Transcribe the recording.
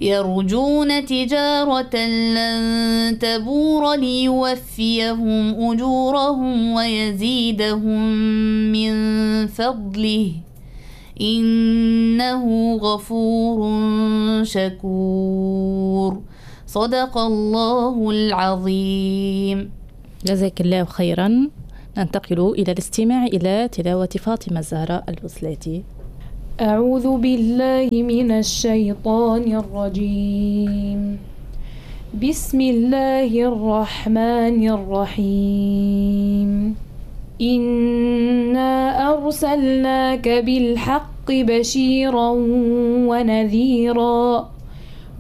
يرجون تجارة لن تبور ليوفيهم أجورهم ويزيدهم من فضله إنه غفور شكور. صدق الله العظيم. جزاك الله خيرا. ننتقل إلى الاستماع إلى تلاوة فاطمة الزهراء البوسلاتي. أعوذ بالله من الشيطان الرجيم. بسم الله الرحمن الرحيم. إنا أرسلناك بالحق بشيرا ونذيرا